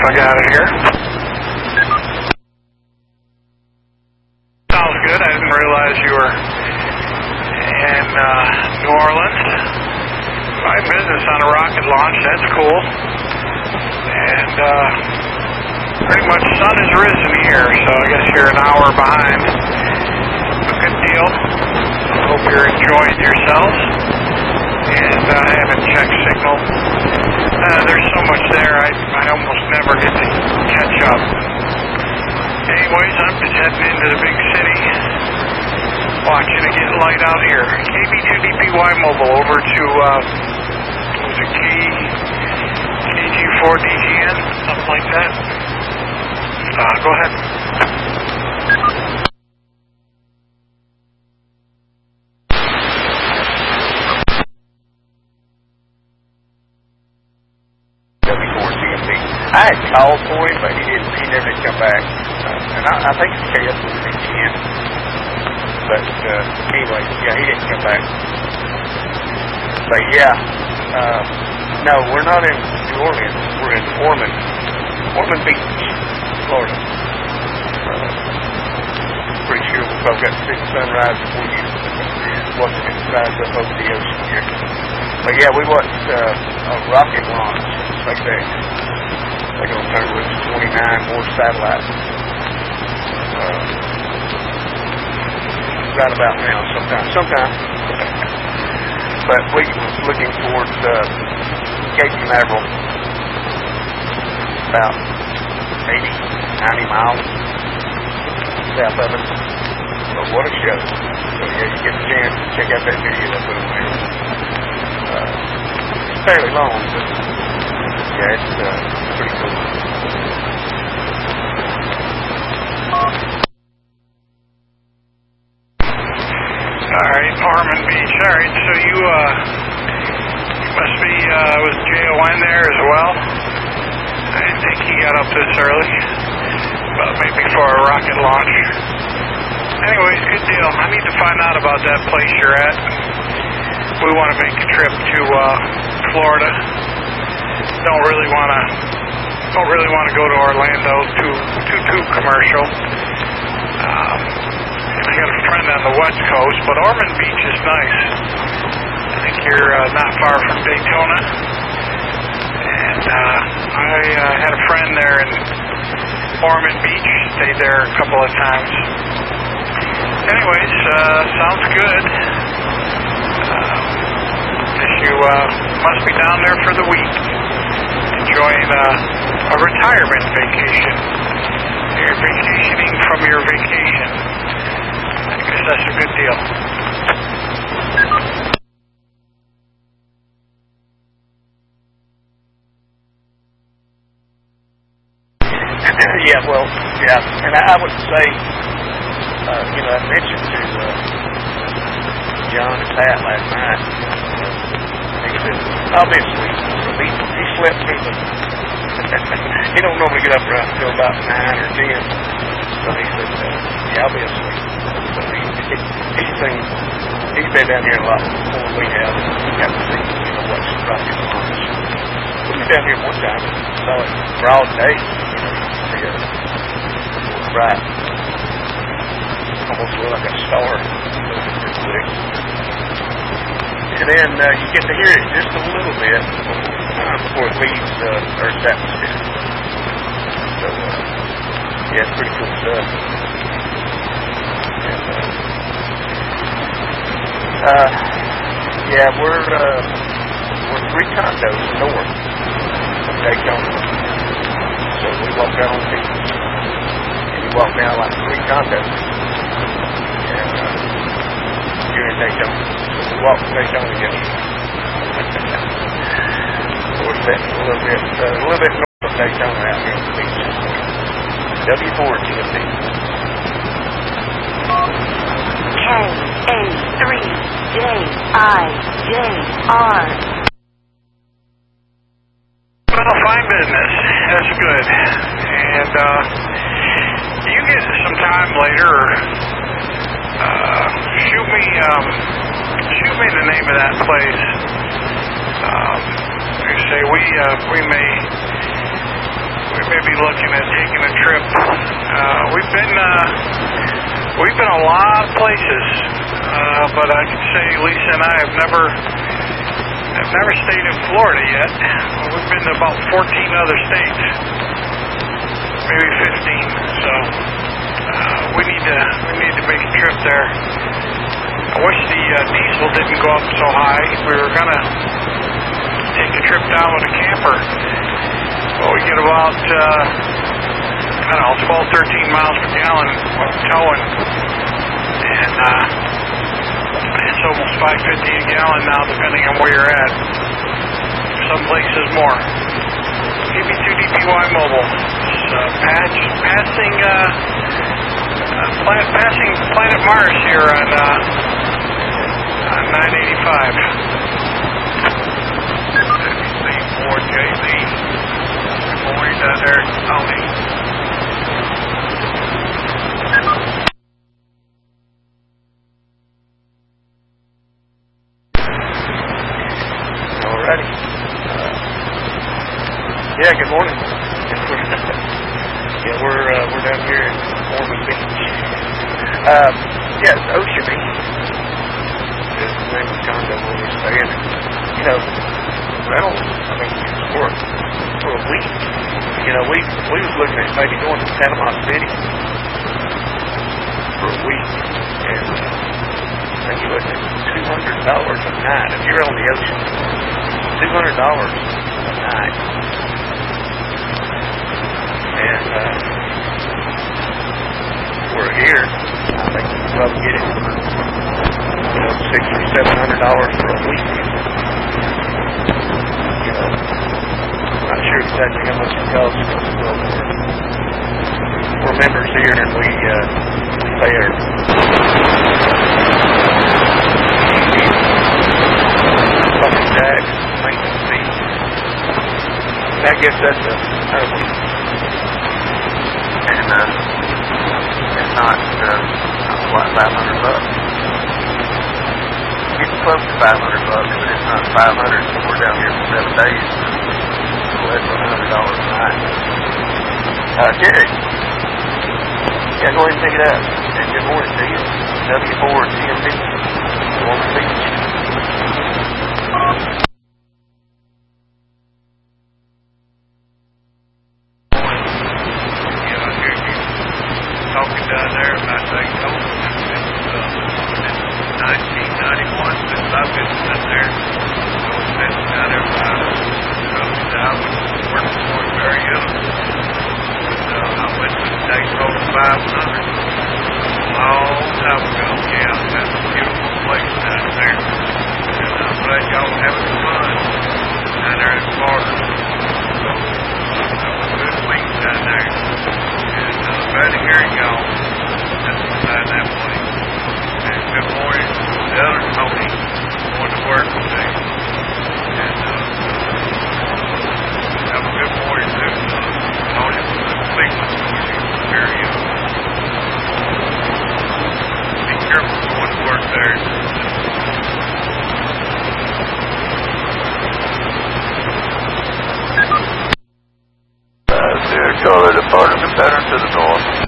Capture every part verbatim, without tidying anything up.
if I got it here. Sounds good. I didn't realize you were in uh, New Orleans. Five business on a rocket launch. That's cool. And uh, pretty much sun has risen here, so I guess you're an hour behind. Good deal. Hope you're enjoying yourselves. And uh, I haven't checked signal. Uh, there's so much there, I, I almost never get to catch up. Anyways, I'm just heading into the big city, watching it get light out here. K B two D P Y mobile over to, uh, what was it, K, K G four D G N, something like that. Uh, go ahead. I had called for him, but he didn't. He never did come back. Uh, and I, I think it's K F four D G N. But uh, anyway, yeah, he didn't come back. But yeah, uh, no, we're not in New Orleans. We're in Ormond, Ormond Beach, Florida. Uh, pretty sure we've both got to see the sunrise before you watching it rise up over the ocean here. But yeah, we watched uh, a rocket launch in SpaceX. They're going to turn with twenty-nine more satellites. Uh, right about now, sometime. Sometime. But we was looking towards uh, Cape Canaveral, about eighty, ninety miles south of it. But what a show. So yeah, you get a chance to check out that video I put on there. Uh, it's fairly long, but yeah, it's uh, pretty cool. Alright, Ormond Beach. Alright, so you, uh, you must be, uh, with J O N there as well? I didn't think he got up this early, but maybe for a rocket launch. Anyways, good deal. I need to find out about that place you're at. We want to make a trip to, uh, Florida. Don't really want to, don't really want to go to Orlando. Too, too, too commercial. Um, I got a friend on the West Coast, but Ormond Beach is nice. I think you're uh, not far from Daytona. And uh, I uh, had a friend there in Ormond Beach. Stayed there a couple of times. Anyways, uh, sounds good. Uh, guess you uh, must be down there for the week, enjoying uh, a retirement vacation. You're vacationing from your vacation. I guess that's a good deal. Yeah, well, yeah, and I would say, uh, you know, I mentioned to uh, John and Pat last night, uh, he said, obviously, he, he slept through the, he don't normally get up around until about nine or ten, so he said, uh, yeah, obviously, so he, he, he's seen, he's been down here a lot more than we have, and he got to see, you know, what's rocket launch. We were down here one time, saw it broad day, you know, see it bright, almost look like a star, pretty quick. And then uh, you get to hear it just a little bit uh, before it leaves uh, Earth's atmosphere. So, uh, yeah, it's pretty cool stuff. And, uh, uh, yeah, we're uh, we're three condos north of Daytona. So we walk down on the beach, and you walk down like three condos. And uh, you're in Daytona. We walk from Daytona yesterday. We're sitting a little bit, uh, a little bit north of Daytona out here on the beach. W four G M D. K A three J I J R. Well, fine business. That's good. And uh, you get some time later, uh, shoot me, um, shoot me the name of that place. Um, you say we uh, we may we may be looking at taking a trip. Uh, we've been uh, we've been a lot of places, uh, but I can say Lisa and I have never have never stayed in Florida yet. We've been to about fourteen other states, maybe fifteen. So uh, we need to we need to make a trip there. I wish the uh, diesel didn't go up so high. We were gonna take a trip down with a camper. Well, we get about, uh, I don't know, twelve, thirteen miles per gallon of towing. And uh, it's almost five fifty a gallon now, depending on where you're at. Some places more. K B two D P Y Mobile. It's, uh, patch, passing, uh, uh, planet, passing Planet Mars here on, uh, on nine eighty-five. four J Z. Good morning down there, Tony. Alrighty. Uh, yeah, good morning. yeah, we're uh, we're down here in Ormond Beach. Um, yeah, it's Ocean Beach. It's the name of the condo where we're staying. You know, rental, I mean, for, for a week. You know, we we was looking at maybe going to Panama City for a week, and uh, and you're looking at two hundred dollars a night. If you're on the ocean, two hundred dollars a night, and uh, we're here. I think you can probably get it for you know six or seven hundred dollars for a week. You know, I'm not sure exactly how much it costs, but well, we're, we're members here, and we uh, we pay our fucking tax, maintenance fees. And I guess that's a kind of week. And uh, it's not uh, not quite five hundred bucks. It's close to five hundred bucks, but it's not five hundred. We're down here for seven days. Less than one hundred dollars a night. Uh, Jerry. Yeah, go ahead and pick it up. And good morning to you. W four T M B. Ormond Beach. Yeah, I hear you talking down there about Daytona. It's uh, nineteen ninety-one since I've been down there. So it's been down there about I was working for him very young. And, uh, I went to the Daytona five hundred a long time ago. Yeah, that's a beautiful place down there. And I'm glad y'all were having fun down there in Florida. So, that was a good week down there. And uh, glad to hear y'all just beside that place. And good morning to the other Tony going to work today. And, uh, have a good morning to uh, Tony from the Cleveland area. Be careful going to work there. Uh, Sierra Charlie departed the pattern to the north.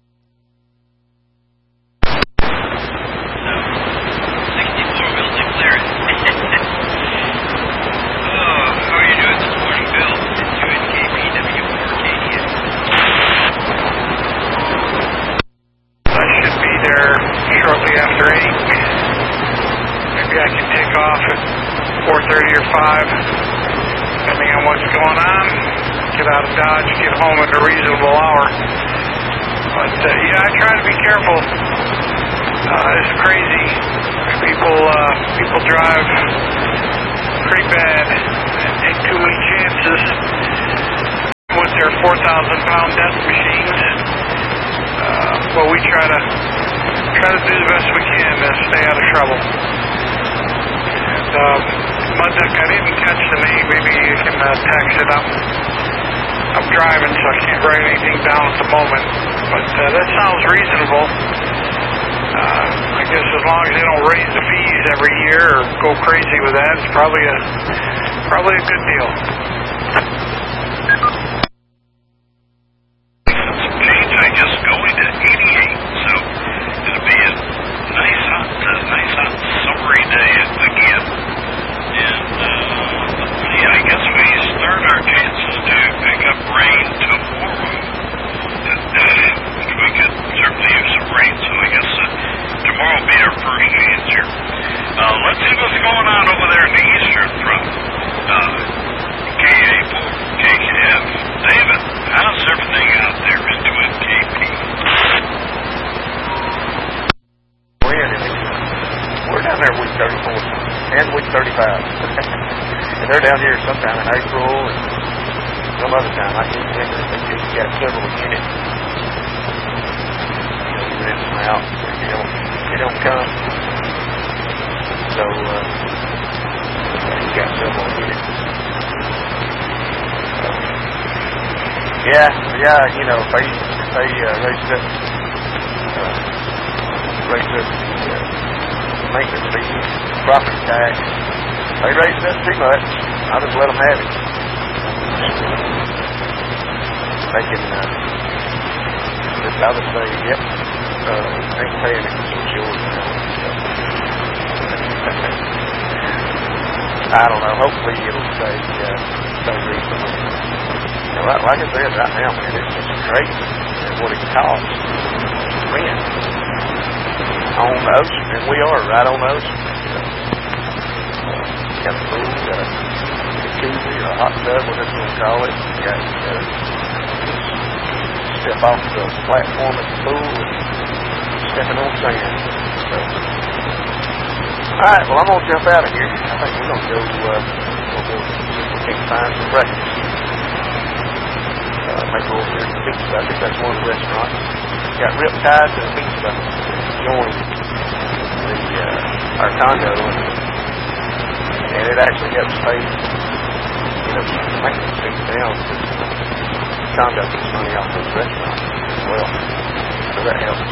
four thirty or five, depending on what's going on. Get out of Dodge, get home at a reasonable hour. But, uh, yeah, I try to be careful. Uh, it's crazy. People, uh, people drive pretty bad and take too many chances with their four thousand pound death machines. Uh, but we try to, try to do the best we can to stay out of trouble. And, um, Mudduck, I didn't catch the name. Maybe you can uh, text it up. I'm driving, so I can't write anything down at the moment. But uh, that sounds reasonable. Uh, I guess as long as they don't raise the fees every year or go crazy with that, it's probably a probably a good deal. they're down here sometime in April and some other time. I can't remember. They've got several units. You know, you rent them out. They don't, they don't come. So, uh, they've got several units. So, yeah, yeah, you know, if they, if they uh, raise up, uh, raise up the uh, maintenance fees, property tax, if they raise it up too much, I'll just let them have it. They can, uh, just, I'll just say, yep, uh, ain't paying it, it's yours now. I don't know, hopefully it'll stay, uh, stay reasonable. You know, like, like I said, right now, man, it's just crazy what it costs to rent on the ocean, and we are right on the ocean. You know, uh, got a pool, got a jacuzzi or a hot tub, whatever you want to call it. You got uh, step off the platform at the pool and stepping on sand. So, all right, well, I'm gonna jump out of here. I think we're gonna go. Uh, we'll go see if we can find some breakfast. Uh, maybe we'll go to the pizza. I think that's one of the restaurants. Got Riptide to the pizza. Join the uh, our condo, and it actually helps pay, you know, maintenance fees down. The condo gets money off of the restaurant as well, so that helps.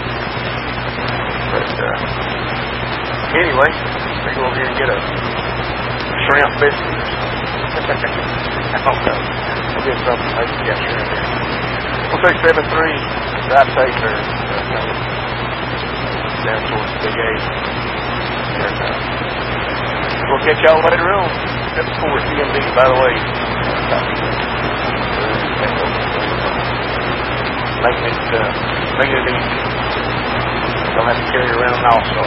But uh, anyway, we go over here and get a shrimp biscuit or something. I don't know. We'll get something. Maybe we got shrimp there. We'll take seven three. Drive safe there. Uh, down towards Big A. And uh, we'll catch y'all later on. That's four C M D, by the way. Making it, uh, making it easy. Don't have to carry around an all-star.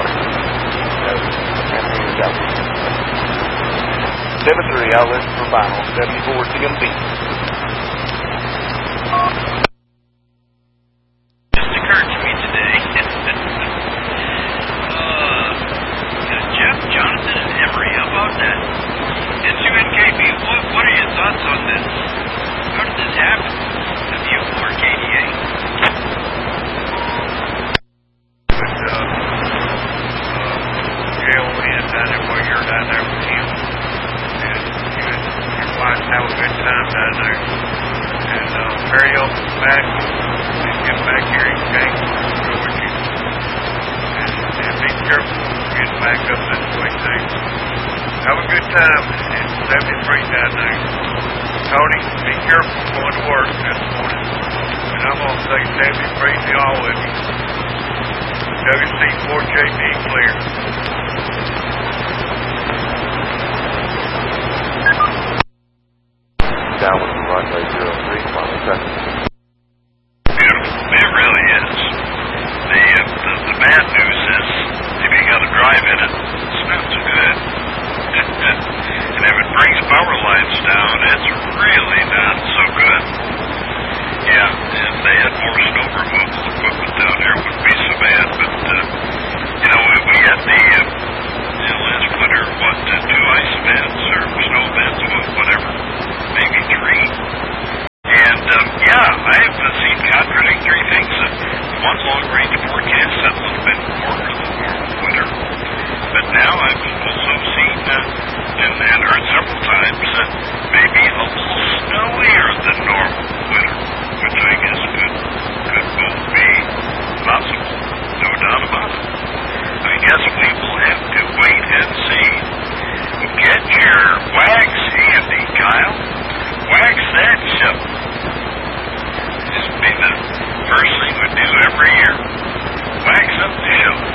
seven three, I'll listen for vinyl. W four C M D. Just occurred to me today. uh, Jeff, Jonathan, and Emery, how about that? And two N K B, what, what are your thoughts on this? How did this happen? W four K D A. But, uh, uh, Gail Lynn down there while you're down there with him. And you and your wife have a good time down there. And, uh, Mary Elton's back. And get back here and gang go with you. And, and be careful getting back up this way, too. Have a good time in seventy-three down there. Tony, be careful going to work this morning. And I'm going to say seventy-three to all of you. W C four J B clear. Down with the runway zero three, final second. Beautiful. It really is. The, uh, the, the bad news is, if you got to drive in it, it's not so good. And if it brings power lines down, it's really not so good. Yeah, if they had more snow removal equipment down there, it wouldn't be so bad. But, uh, you know, we had the, uh, you know, last winter, what, uh, two ice events or snow events, whatever, maybe three. And, um, yeah, I have uh, seen contradictory things. Uh, one long-range forecast said a little bit warmer than normal winter. But now I've also seen uh, and, and heard several times that maybe a little snowier than normal winter, which I guess could, could both be possible, no doubt about it. I guess we will have to wait and see. Get your wax handy, Kyle. Wax that shovel. This would be the first thing we do every year. Wax up the shovel.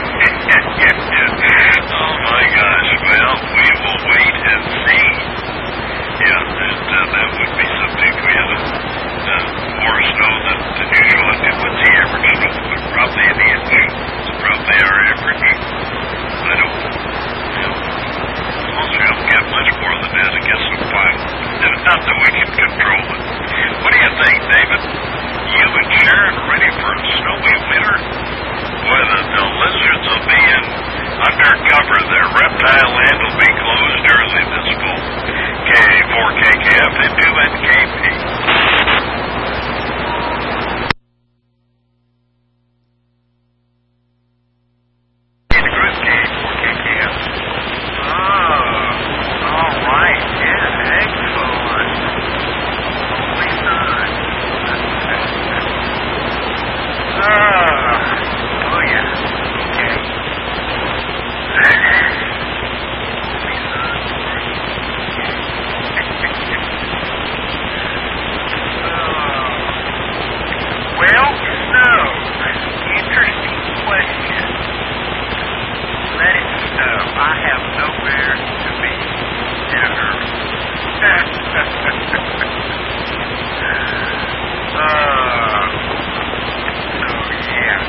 Oh my gosh, well, we will wait and see. Yeah, that, uh, that would be something. We had a, uh, more snow than, than usual. And what's the average snow? Probably an inch. It's probably our average. I don't know. Most we don't get much more than that. I guess we'll find. And not that we can control it. What do you think, David? You and Sharon ready for a snowy winter? Boy, the, the lizards will be in undercover. Their reptile land will be closed early this fall. K four K K F into and K P. In the group K four K K F. Oh, all right. Yeah, excellent. Holy sun. Oh, oh yeah. Okay. Well, so, interesting question. Let it snow. I have nowhere to be in a hurry. uh, so, yeah.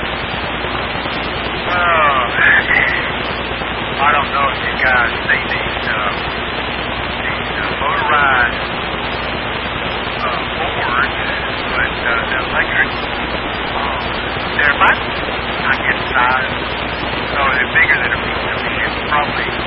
Oh, I don't know if you guys see these, uh, these uh, motorized uh, boards, but uh, the electric, uh, they're about, I guess, size. So they're bigger than a piece of ship, probably